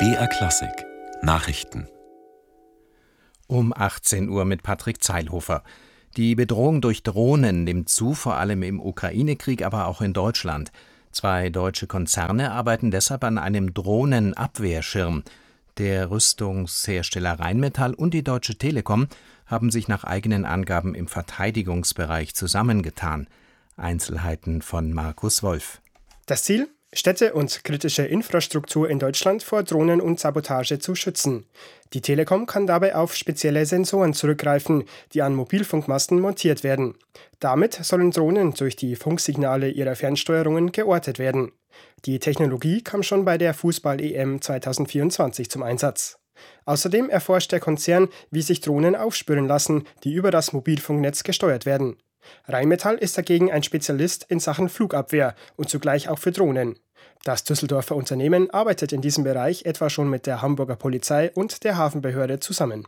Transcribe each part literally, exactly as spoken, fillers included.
B R Klassik Nachrichten Um achtzehn Uhr mit Patrick Zeilhofer. Die Bedrohung durch Drohnen nimmt zu, vor allem im Ukraine-Krieg, aber auch in Deutschland. Zwei deutsche Konzerne arbeiten deshalb an einem Drohnenabwehrschirm. Der Rüstungshersteller Rheinmetall und die Deutsche Telekom haben sich nach eigenen Angaben im Verteidigungsbereich zusammengetan. Einzelheiten von Markus Wolf. Das Ziel? Städte und kritische Infrastruktur in Deutschland vor Drohnen und Sabotage zu schützen. Die Telekom kann dabei auf spezielle Sensoren zurückgreifen, die an Mobilfunkmasten montiert werden. Damit sollen Drohnen durch die Funksignale ihrer Fernsteuerungen geortet werden. Die Technologie kam schon bei der Fußball-E M zwanzig vierundzwanzig zum Einsatz. Außerdem erforscht der Konzern, wie sich Drohnen aufspüren lassen, die über das Mobilfunknetz gesteuert werden. Rheinmetall ist dagegen ein Spezialist in Sachen Flugabwehr und zugleich auch für Drohnen. Das Düsseldorfer Unternehmen arbeitet in diesem Bereich etwa schon mit der Hamburger Polizei und der Hafenbehörde zusammen.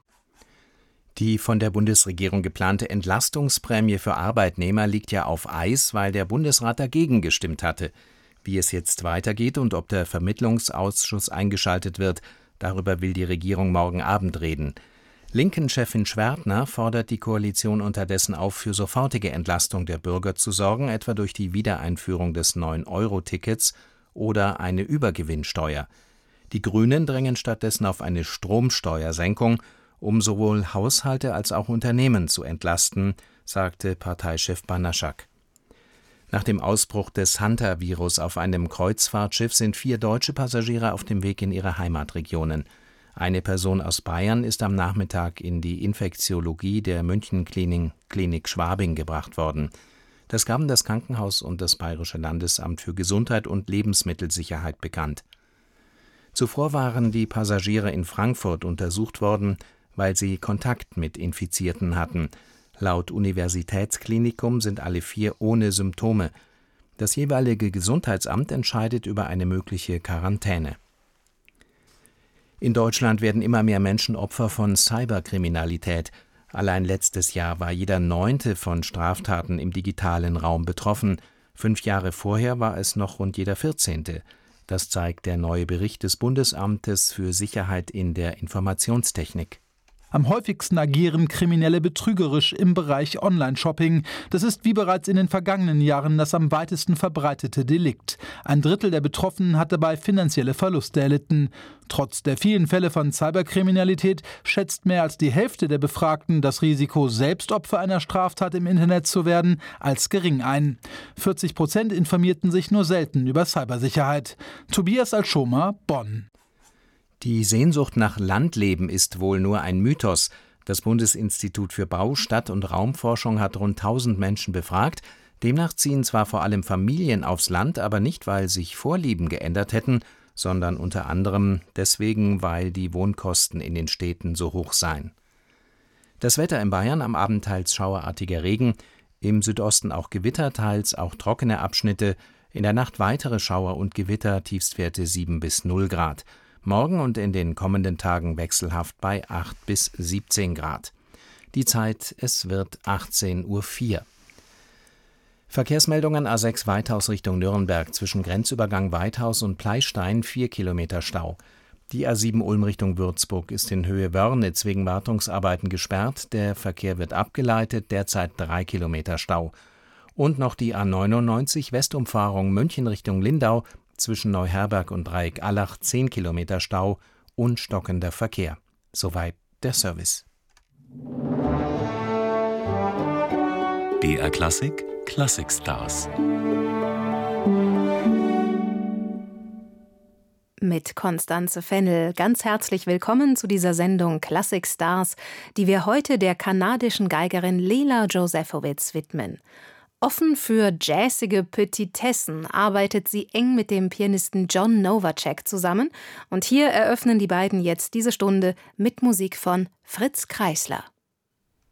Die von der Bundesregierung geplante Entlastungsprämie für Arbeitnehmer liegt ja auf Eis, weil der Bundesrat dagegen gestimmt hatte. Wie es jetzt weitergeht und ob der Vermittlungsausschuss eingeschaltet wird, darüber will die Regierung morgen Abend reden. Linken-Chefin Schwertner fordert die Koalition unterdessen auf, für sofortige Entlastung der Bürger zu sorgen, etwa durch die Wiedereinführung des neun Euro Tickets oder eine Übergewinnsteuer. Die Grünen drängen stattdessen auf eine Stromsteuersenkung, um sowohl Haushalte als auch Unternehmen zu entlasten, sagte Parteichef Banaschak. Nach dem Ausbruch des Hunter-Virus auf einem Kreuzfahrtschiff sind vier deutsche Passagiere auf dem Weg in ihre Heimatregionen. Eine Person aus Bayern ist am Nachmittag in die Infektiologie der Münchenklinik Klinik Schwabing gebracht worden. Das gaben das Krankenhaus und das Bayerische Landesamt für Gesundheit und Lebensmittelsicherheit bekannt. Zuvor waren die Passagiere in Frankfurt untersucht worden, weil sie Kontakt mit Infizierten hatten. Laut Universitätsklinikum sind alle vier ohne Symptome. Das jeweilige Gesundheitsamt entscheidet über eine mögliche Quarantäne. In Deutschland werden immer mehr Menschen Opfer von Cyberkriminalität. Allein letztes Jahr war jeder Neunte von Straftaten im digitalen Raum betroffen. Fünf Jahre vorher war es noch rund jeder Vierzehnte. Das zeigt der neue Bericht des Bundesamtes für Sicherheit in der Informationstechnik. Am häufigsten agieren Kriminelle betrügerisch im Bereich Online-Shopping. Das ist wie bereits in den vergangenen Jahren das am weitesten verbreitete Delikt. Ein Drittel der Betroffenen hat dabei finanzielle Verluste erlitten. Trotz der vielen Fälle von Cyberkriminalität schätzt mehr als die Hälfte der Befragten das Risiko, selbst Opfer einer Straftat im Internet zu werden, als gering ein. vierzig Prozent informierten sich nur selten über Cybersicherheit. Tobias Alschomer, Bonn. Die Sehnsucht nach Landleben ist wohl nur ein Mythos. Das Bundesinstitut für Bau-, Stadt- und Raumforschung hat rund tausend Menschen befragt. Demnach ziehen zwar vor allem Familien aufs Land, aber nicht, weil sich Vorlieben geändert hätten, sondern unter anderem deswegen, weil die Wohnkosten in den Städten so hoch seien. Das Wetter in Bayern: am Abend teils schauerartiger Regen, im Südosten auch Gewitter, teils auch trockene Abschnitte, in der Nacht weitere Schauer und Gewitter, Tiefstwerte sieben bis null Grad. Morgen und in den kommenden Tagen wechselhaft bei acht bis siebzehn Grad. Die Zeit: es wird achtzehn Uhr vier. Verkehrsmeldungen: A sechs Weithaus Richtung Nürnberg, zwischen Grenzübergang Weithaus und Pleistein vier Kilometer Stau. Die A sieben Ulm Richtung Würzburg ist in Höhe Wörnitz wegen Wartungsarbeiten gesperrt. Der Verkehr wird abgeleitet, derzeit drei Kilometer Stau. Und noch die A neunundneunzig Westumfahrung München Richtung Lindau, zwischen Neuherberg und Dreieck-Allach zehn Kilometer Stau und stockender Verkehr. Soweit der Service. B R Klassik Classic Stars. Mit Constanze Fennel ganz herzlich willkommen zu dieser Sendung Classic Stars, die wir heute der kanadischen Geigerin Lela Josefowicz widmen. Offen für jazzige Petitessen arbeitet sie eng mit dem Pianisten John Novacek zusammen. Und hier eröffnen die beiden jetzt diese Stunde mit Musik von Fritz Kreisler.